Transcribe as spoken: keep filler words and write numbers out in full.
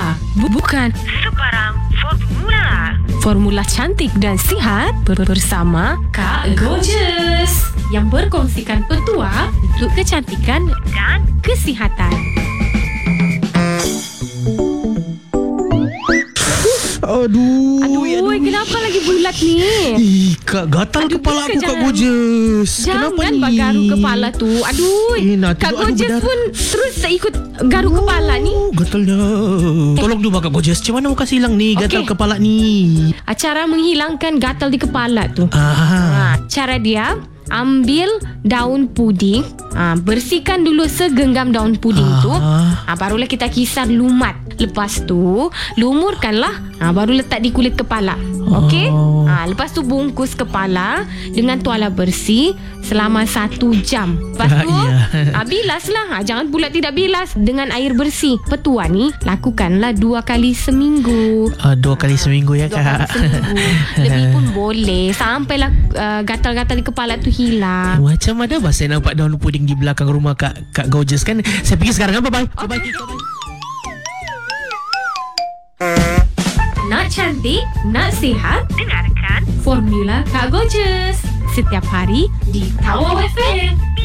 formula, bukan sebarang formula. Formula cantik dan sihat bersama Kak Gorgeous yang berkongsikan petua untuk kecantikan Dan kesihatan. Aduh, Aduh, aduh. kenapa lagi bulat ni? Ih, Kak, gatal Aduh, kepala aku, Kak jangan. Gorgeous. Jangan Kenapa ni? bagaru kepala tu. Aduh, Eh, nak Kak tidur, aduh, Gorgeous berdarah. pun terus ikut garuk kepala ni. Oh, gatalnya. Tolong dulu Kak Gorgeous. Macam mana mau kasih hilang ni gatal Okey. kepala ni? Cara menghilangkan gatal di kepala tu. Ah. Ha, cara dia, ambil daun puding, ha, bersihkan dulu segenggam daun puding tu. Ah. Ha, barulah kita kisar lumat. Lepas tu lumurkanlah, ha, baru letak di kulit kepala. Okey? Oh. Ha, lepas tu bungkus kepala dengan tuala bersih selama satu jam. Lepas tu Ya. ha, bilaslah. Ha, jangan pula tidak bilas dengan air bersih. Petua ni lakukanlah dua kali seminggu. Ah, dua kali seminggu ya, Dua kali Kak. seminggu. Lebih pun boleh. Sampailah uh, gatal-gatal di kepala tu hilang. Macam mana bah saya nampak daun puding di belakang rumah Kak Kak Gorgeous kan? Saya pergi sekarang kan. Bye-bye. Bye-bye. Bye-bye. Nak cantik, nak sihat, dengarkan formula Kak Gorgeous. Setiap hari di Tawau F M.